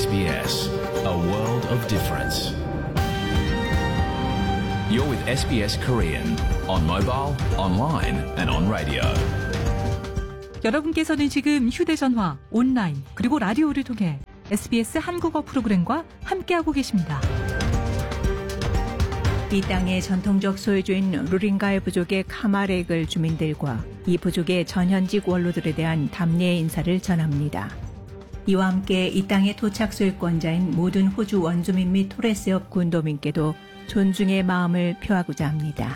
SBS, a world of difference. You're with SBS Korean on mobile, online and on radio. 여러분께서는 지금 휴대전화, 온라인, 그리고 라디오를 통해 SBS 한국어 프로그램과 함께하고 계십니다. 이 땅의 전통적 소유주인 루링가이 부족의 카마렉을 주민들과 이 부족의 전현직 원로들에 대한 담례의 인사를 전합니다. 이와 함께 이 땅의 토착 소유권자인 모든 호주 원주민 및 토레스역 군도민께도 존중의 마음을 표하고자 합니다.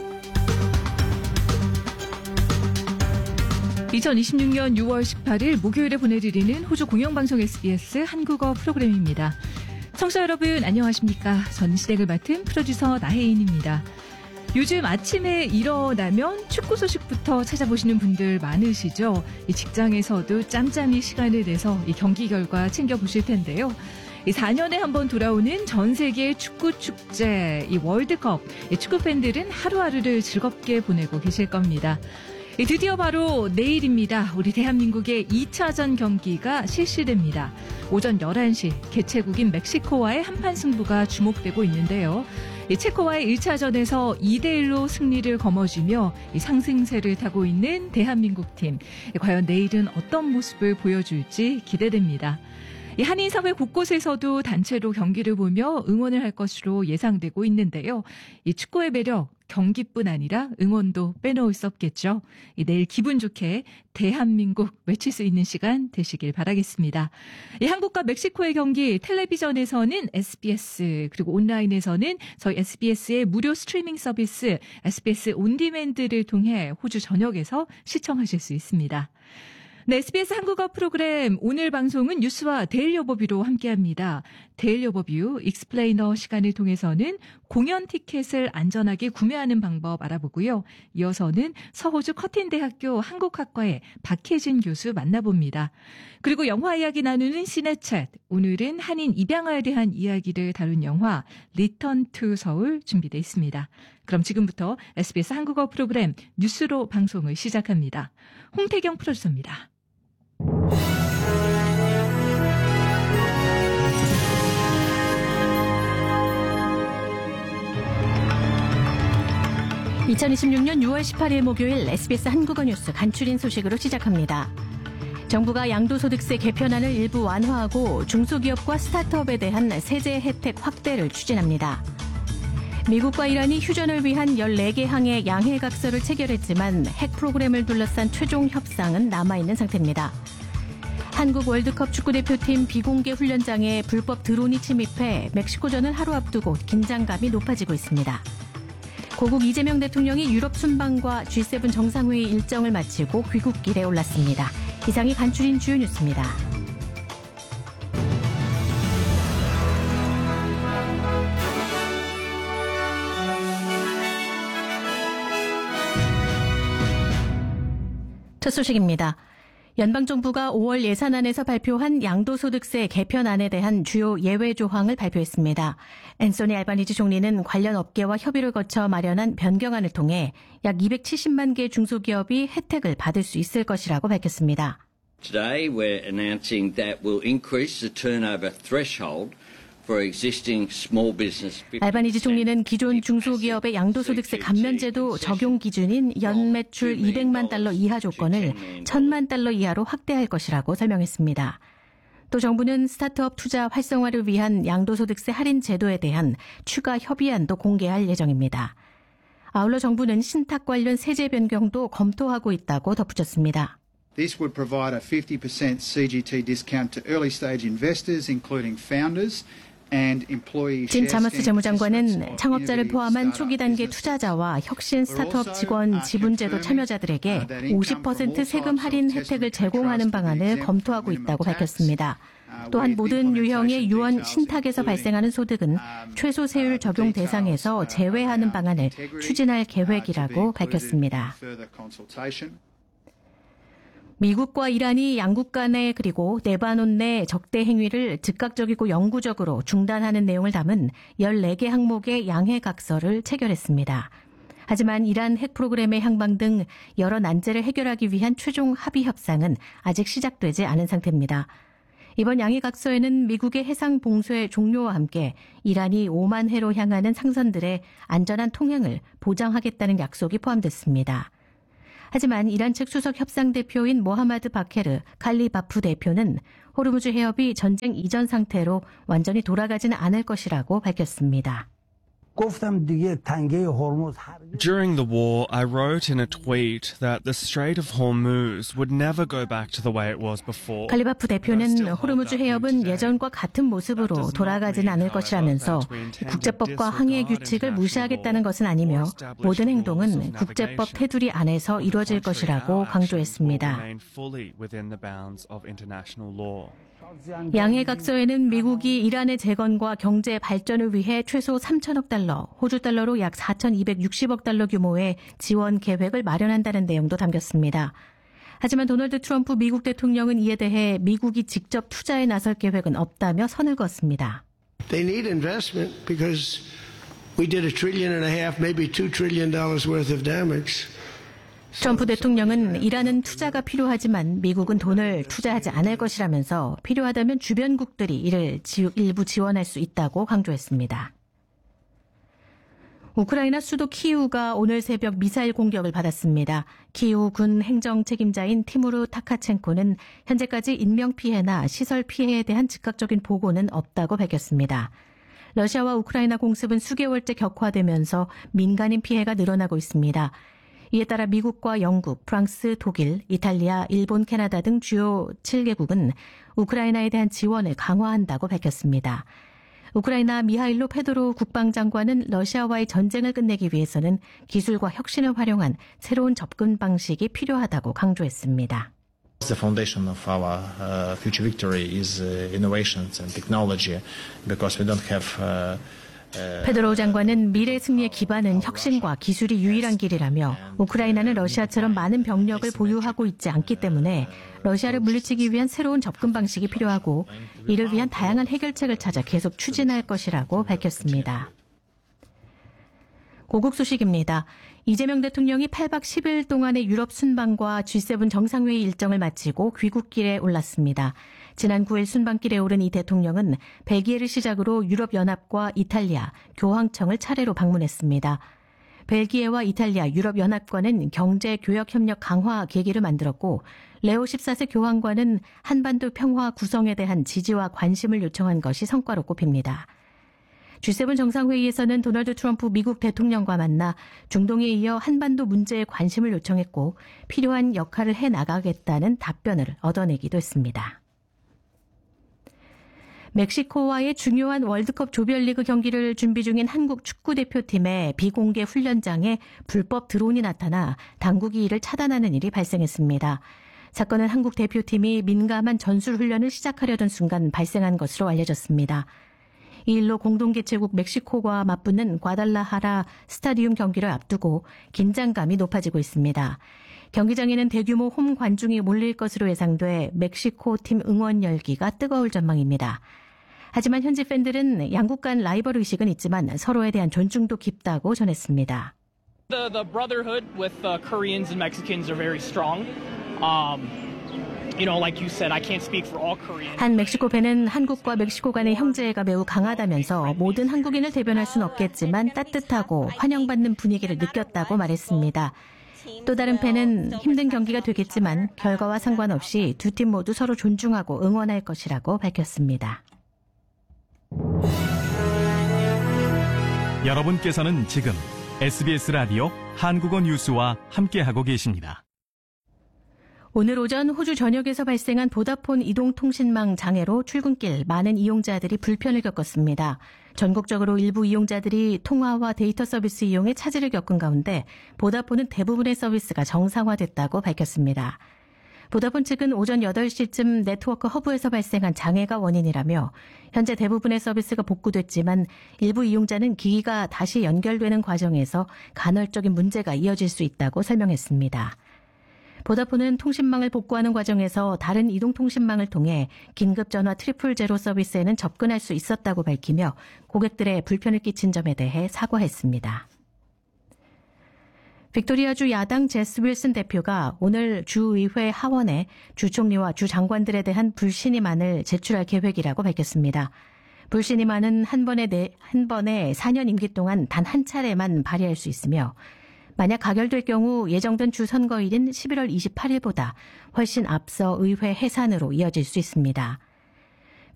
2026년 6월 18일 목요일에 보내드리는 호주 공영방송 SBS 한국어 프로그램입니다. 청취자 여러분 안녕하십니까? 전 시댁을 맡은 프로듀서 나혜인입니다. 요즘 아침에 일어나면 축구 소식부터 찾아보시는 분들 많으시죠? 이 직장에서도 짬짬이 시간을 내서 이 경기 결과 챙겨보실 텐데요. 이 4년에 한 번 돌아오는 전 세계 축구 축제, 이 월드컵, 이 축구 팬들은 하루하루를 즐겁게 보내고 계실 겁니다. 드디어 바로 내일입니다. 우리 대한민국의 2차전 경기가 실시됩니다. 오전 11시 개최국인 멕시코와의 한판 승부가 주목되고 있는데요. 체코와의 1차전에서 2대1로 승리를 거머쥐며 상승세를 타고 있는 대한민국 팀. 과연 내일은 어떤 모습을 보여줄지 기대됩니다. 한인사회 곳곳에서도 단체로 경기를 보며 응원을 할 것으로 예상되고 있는데요. 이 축구의 매력, 경기뿐 아니라 응원도 빼놓을 수 없겠죠. 내일 기분 좋게 대한민국 외칠 수 있는 시간 되시길 바라겠습니다. 한국과 멕시코의 경기 텔레비전에서는 SBS 그리고 온라인에서는 저희 SBS의 무료 스트리밍 서비스 SBS 온디맨드를 통해 호주 전역에서 시청하실 수 있습니다. 네, SBS 한국어 프로그램 오늘 방송은 뉴스와 데일리 오버뷰로 함께합니다. 데일리 오버뷰 익스플레이너 시간을 통해서는 공연 티켓을 안전하게 구매하는 방법 알아보고요. 이어서는 서호주 커틴대학교 한국학과의 박혜진 교수 만나봅니다. 그리고 영화 이야기 나누는 시네챗. 오늘은 한인 입양아에 대한 이야기를 다룬 영화 리턴 투 서울 준비되어 있습니다. 그럼 지금부터 SBS 한국어 프로그램 뉴스로 방송을 시작합니다. 홍태경 프로듀서입니다. 2026년 6월 18일 목요일 SBS 한국어 뉴스 간추린 소식으로 시작합니다. 정부가 양도소득세 개편안을 일부 완화하고 중소기업과 스타트업에 대한 세제 혜택 확대를 추진합니다. 미국과 이란이 휴전을 위한 14개 항의 양해각서를 체결했지만 핵 프로그램을 둘러싼 최종 협상은 남아있는 상태입니다. 한국 월드컵 축구대표팀 비공개 훈련장에 불법 드론이 침입해 멕시코전을 하루 앞두고 긴장감이 높아지고 있습니다. 고국 이재명 대통령이 유럽 순방과 G7 정상회의 일정을 마치고 귀국길에 올랐습니다. 이상이 간추린 주요 뉴스입니다. 첫 소식입니다. 연방정부가 5월 예산안에서 발표한 양도소득세 개편안에 대한 주요 예외 조항을 발표했습니다. 앤소니 알바니지 총리는 관련 업계와 협의를 거쳐 마련한 변경안을 통해 약 270만 개 중소기업이 혜택을 받을 수 있을 것이라고 밝혔습니다. Today we're announcing that we'll increase the turnover threshold 알바니지 총리는 기존 중소기업의 양도소득세 감면제도 적용 기준인 연매출 200만 달러 이하 조건을 1000만 달러 이하로 확대할 것이라고 설명했습니다. 또 정부는 스타트업 투자 활성화를 위한 양도소득세 할인 제도에 대한 추가 협의안도 공개할 예정입니다. 아울러 정부는 신탁 관련 세제 변경도 검토하고 있다고 덧붙였습니다. This would provide a 50% CGT discount to early stage investors, including founders. 짐 차머스 재무장관은 창업자를 포함한 초기 단계 투자자와 혁신 스타트업 직원 지분제도 참여자들에게 50% 세금 할인 혜택을 제공하는 방안을 검토하고 있다고 밝혔습니다. 또한 모든 유형의 유언 신탁에서 발생하는 소득은 최소 세율 적용 대상에서 제외하는 방안을 추진할 계획이라고 밝혔습니다. 미국과 이란이 양국 간의 그리고 레바논 내 적대 행위를 즉각적이고 영구적으로 중단하는 내용을 담은 14개 항목의 양해각서를 체결했습니다. 하지만 이란 핵 프로그램의 향방 등 여러 난제를 해결하기 위한 최종 합의 협상은 아직 시작되지 않은 상태입니다. 이번 양해각서에는 미국의 해상 봉쇄 종료와 함께 이란이 오만 해로 향하는 상선들의 안전한 통행을 보장하겠다는 약속이 포함됐습니다. 하지만 이란 측 수석 협상대표인 모하마드 바케르 칼리바프 대표는 호르무즈 해협이 전쟁 이전 상태로 완전히 돌아가지는 않을 것이라고 밝혔습니다. During the war, I wrote in a tweet that the Strait of Hormuz would never go back to the way it was before. 칼리바프 대표는 호르무즈 해협은 예전과 같은 모습으로 돌아가지는 않을 것이라면서 국제법과 항해 규칙을 무시하겠다는 것은 아니며 모든 행동은 국제법 테두리 안에서 이루어질 것이라고 강조했습니다. 양해각서에는 미국이 이란의 재건과 경제 발전을 위해 최소 3천억 달러, 호주 달러로 약 4,260억 달러 규모의 지원 계획을 마련한다는 내용도 담겼습니다. 하지만 도널드 트럼프 미국 대통령은 이에 대해 미국이 직접 투자에 나설 계획은 없다며 선을 그었습니다. They need investment because we did $1.5 trillion, maybe $2 trillion worth of damage. 트럼프 대통령은 이란은 투자가 필요하지만 미국은 돈을 투자하지 않을 것이라면서 필요하다면 주변국들이 이를 일부 지원할 수 있다고 강조했습니다. 우크라이나 수도 키이우가 오늘 새벽 미사일 공격을 받았습니다. 키이우 군 행정 책임자인 티무르 타카첸코는 현재까지 인명피해나 시설 피해에 대한 즉각적인 보고는 없다고 밝혔습니다. 러시아와 우크라이나 공습은 수개월째 격화되면서 민간인 피해가 늘어나고 있습니다. 이에 따라 미국과 영국, 프랑스, 독일, 이탈리아, 일본, 캐나다 등 주요 7개국은 우크라이나에 대한 지원을 강화한다고 밝혔습니다. 우크라이나 미하일로 페도로 국방장관은 러시아와의 전쟁을 끝내기 위해서는 기술과 혁신을 활용한 새로운 접근 방식이 필요하다고 강조했습니다. The foundation of our future victory is innovations and technology because we don't have 페도로 장관은 미래 승리의 기반은 혁신과 기술이 유일한 길이라며 우크라이나는 러시아처럼 많은 병력을 보유하고 있지 않기 때문에 러시아를 물리치기 위한 새로운 접근 방식이 필요하고 이를 위한 다양한 해결책을 찾아 계속 추진할 것이라고 밝혔습니다. 고국 소식입니다. 이재명 대통령이 8박 10일 동안의 유럽 순방과 G7 정상회의 일정을 마치고 귀국길에 올랐습니다. 지난 9일 순방길에 오른 이 대통령은 벨기에를 시작으로 유럽연합과 이탈리아, 교황청을 차례로 방문했습니다. 벨기에와 이탈리아, 유럽연합과는 경제 교역 협력 강화 계기를 만들었고 레오 14세 교황과는 한반도 평화 구성에 대한 지지와 관심을 요청한 것이 성과로 꼽힙니다. G7 정상회의에서는 도널드 트럼프 미국 대통령과 만나 중동에 이어 한반도 문제에 관심을 요청했고 필요한 역할을 해나가겠다는 답변을 얻어내기도 했습니다. 멕시코와의 중요한 월드컵 조별리그 경기를 준비 중인 한국 축구대표팀의 비공개 훈련장에 불법 드론이 나타나 당국이 이를 차단하는 일이 발생했습니다. 사건은 한국 대표팀이 민감한 전술훈련을 시작하려던 순간 발생한 것으로 알려졌습니다. 이 일로 공동개최국 멕시코와 맞붙는 과달라하라 스타디움 경기를 앞두고 긴장감이 높아지고 있습니다. 경기장에는 대규모 홈 관중이 몰릴 것으로 예상돼 멕시코 팀 응원 열기가 뜨거울 전망입니다. 하지만 현지 팬들은 양국 간 라이벌 의식은 있지만 서로에 대한 존중도 깊다고 전했습니다. The brotherhood with Koreans and Mexicans are very strong. Like you said, I can't speak for all Koreans. 한 멕시코 팬은 한국과 멕시코 간의 형제애가 매우 강하다면서 모든 한국인을 대변할 수는 없겠지만 따뜻하고 환영받는 분위기를 느꼈다고 말했습니다. 또 다른 팬은 힘든 경기가 되겠지만 결과와 상관없이 두 팀 모두 서로 존중하고 응원할 것이라고 밝혔습니다. 여러분께서는 지금 SBS 라디오 한국어 뉴스와 함께하고 계십니다. 오늘 오전 호주 전역에서 발생한 보다폰 이동통신망 장애로 출근길 많은 이용자들이 불편을 겪었습니다. 전국적으로 일부 이용자들이 통화와 데이터 서비스 이용에 차질을 겪은 가운데 보다폰은 대부분의 서비스가 정상화됐다고 밝혔습니다. 보다폰 측은 오전 8시쯤 네트워크 허브에서 발생한 장애가 원인이라며 현재 대부분의 서비스가 복구됐지만 일부 이용자는 기기가 다시 연결되는 과정에서 간헐적인 문제가 이어질 수 있다고 설명했습니다. 보다폰은 통신망을 복구하는 과정에서 다른 이동통신망을 통해 긴급전화 000 서비스에는 접근할 수 있었다고 밝히며 고객들의 불편을 끼친 점에 대해 사과했습니다. 빅토리아주 야당 제스 윌슨 대표가 오늘 주의회 하원에 주 총리와 주 장관들에 대한 불신임안을 제출할 계획이라고 밝혔습니다. 불신임안은 한 번에 4년 임기 동안 단 한 차례만 발의할 수 있으며 만약 가결될 경우 예정된 주 선거일인 11월 28일보다 훨씬 앞서 의회 해산으로 이어질 수 있습니다.